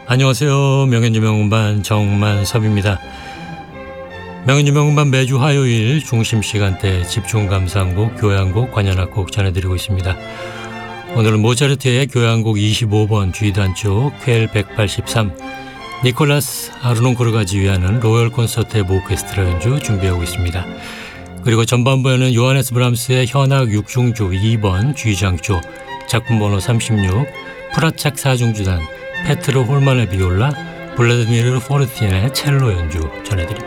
안녕하세요. 명현주명음반 정만섭입니다. 명현주명음반 매주 화요일 중심 시간대 집중 감상곡, 교향곡, 관현악곡 전해드리고 있습니다. 오늘은 모차르트의 교향곡 25번 G단조 퀘 183 니콜라스 아르논코르가 지휘하는 로열 콘서트의 오케스트라 연주 준비하고 있습니다. 그리고 전반부에는 요하네스 브람스의 현악 6중조 2번 G장조 작품 번호 36 프라착 4중주단 페트로 홀만의 비올라, 블라디미르 포르틴의 첼로 연주 전해드립니다.